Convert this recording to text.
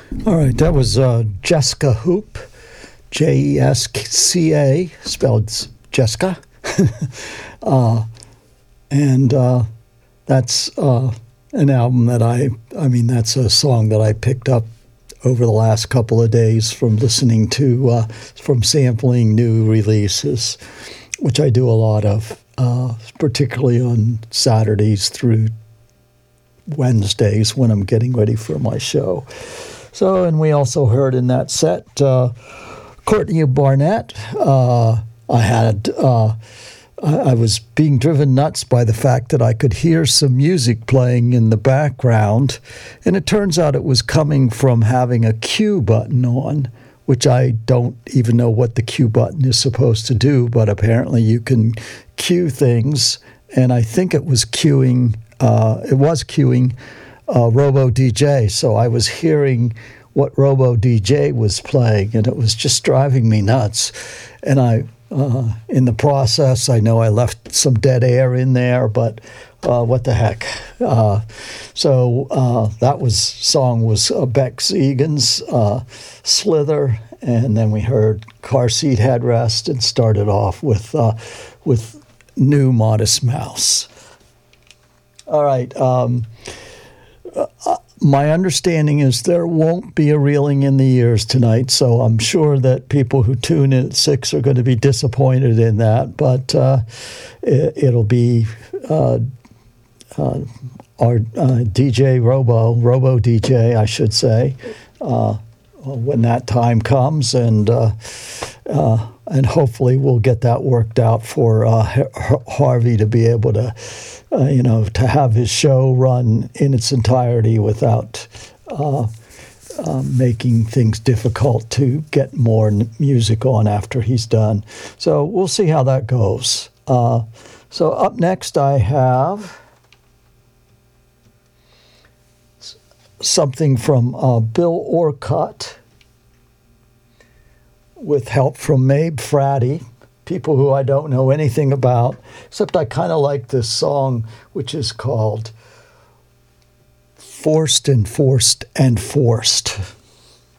All right, that was Jessica Hoop, Jesca, spelled Jessica. and that's an album that that's a song that I picked up over the last couple of days from listening to, from sampling new releases, which I do a lot of, particularly on Saturdays through Wednesdays when I'm getting ready for my show. So, and we also heard in that set Courtney Barnett. I was being driven nuts by the fact that I could hear some music playing in the background, and it turns out it was coming from having a cue button on, which I don't even know what the cue button is supposed to do, but apparently you can cue things, and I think it was queuing Robo DJ, so I was hearing what Robo DJ was playing, and it was just driving me nuts. And in the process, I know I left some dead air in there, but what the heck? So that song was Bex Egan's Slither, and then we heard Car Seat Headrest, and started off with New Modest Mouse. All right. My understanding is there won't be a reeling in the ears tonight, so I'm sure that people who tune in at 6 are going to be disappointed in that, but it'll be our DJ Robo DJ, I should say, when that time comes, and hopefully we'll get that worked out for Harvey to be able to, to have his show run in its entirety without making things difficult to get more music on after he's done. So we'll see how that goes. So up next I have something from Bill Orcutt with help from Mabe Fratty, people who I don't know anything about, except I kind of like this song, which is called Forced and Forced and Forced.